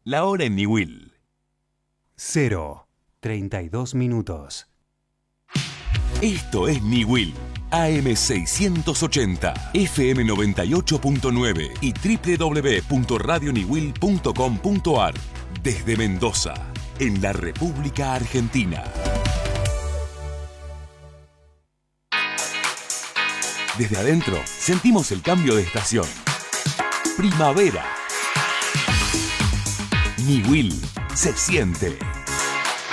La hora en Niwil. 0:32 minutos. Esto es Niwil. AM680, FM 98.9 y www.radioniwil.com.ar. Desde Mendoza, en la República Argentina. Desde adentro, sentimos el cambio de estación. Primavera. Niwil se siente.